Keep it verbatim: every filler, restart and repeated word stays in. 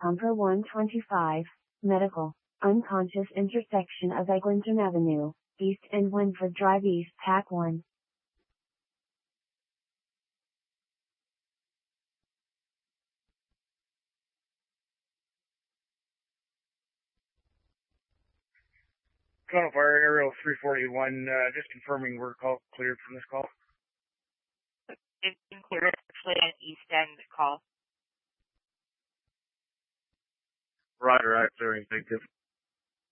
Compo one twenty-five, Medical, unconscious intersection of Eglinton Avenue, East and Winford Drive East, Pack one. Toronto Fire Aerial three forty-one, uh, just confirming we're call cleared from this call. It's been cleared, actually an East End call. Roger, I'm clearing, thank you.